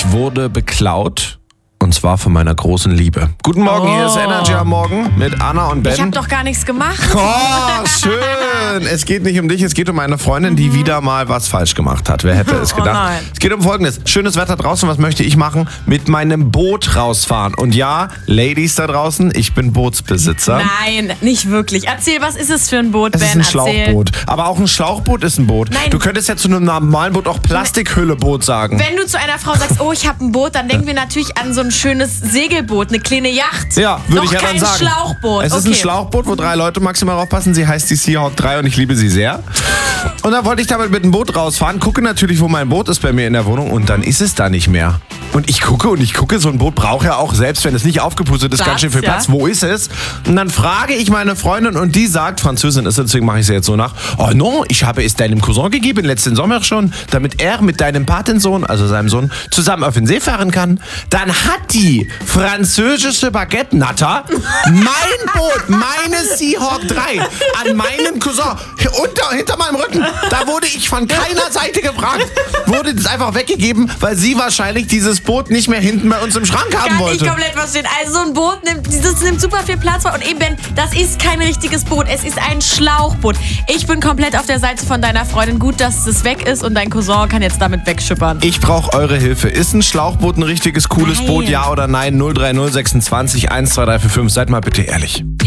wurde beklaut. Und zwar von meiner großen Liebe. Guten Morgen, hier ist Energy am Morgen mit Anna und Ben. Ich habe doch gar nichts gemacht. Oh, schön. Es geht nicht um dich, es geht um eine Freundin, die wieder mal was falsch gemacht hat. Wer hätte es gedacht? Oh nein. Es geht um Folgendes. Schönes Wetter draußen, was möchte ich machen? Mit meinem Boot rausfahren. Und ja, Ladies da draußen, ich bin Bootsbesitzer. Nein, nicht wirklich. Erzähl, was ist es für ein Boot, Es Ben? ist ein Schlauchboot. Aber auch ein Schlauchboot ist ein Boot. Nein. Du könntest ja zu einem normalen Boot auch Plastikhülleboot sagen. Wenn du zu einer Frau sagst, oh, ich habe ein Boot, dann denken wir natürlich an so ein schönes Segelboot, eine kleine Yacht. Ja, würde ich ja dann kein sagen. Schlauchboot. Es ist ein Schlauchboot, wo 3 Leute maximal aufpassen. Sie heißt die Seahawk 3 und ich liebe sie sehr. Und dann wollte ich damit mit dem Boot rausfahren, gucke natürlich, wo mein Boot ist bei mir in der Wohnung und dann ist es da nicht mehr. Und ich gucke, so ein Boot braucht ja auch, selbst wenn es nicht aufgepustet ist, Platz, ganz schön viel Platz. ja. Wo ist es? Und dann frage ich meine Freundin und die sagt, Französin ist, deswegen mache ich sie jetzt so nach, oh no, ich habe es deinem Cousin gegeben, letzten Sommer schon, damit er mit deinem Patensohn, also seinem Sohn, zusammen auf den See fahren kann. Dann hat die französische Baguette-Natter mein Boot, meine Seahawk 3, an meinen Cousin, hinter meinem Rücken. Da wurde ich von keiner Seite gefragt, wurde das einfach weggegeben, weil sie wahrscheinlich dieses Boot nicht mehr hinten bei uns im Schrank haben Kann wollte. ich komplett verstehen. Also so ein Boot nimmt super viel Platz und eben, Ben, das ist kein richtiges Boot. Es ist ein Schlauchboot. Ich bin komplett auf der Seite von deiner Freundin. Gut, dass es weg ist und dein Cousin kann jetzt damit wegschippern. Ich brauche eure Hilfe. Ist ein Schlauchboot ein richtiges, cooles Nein. Boot? Ja oder nein? 030 26 12345. Seid mal bitte ehrlich.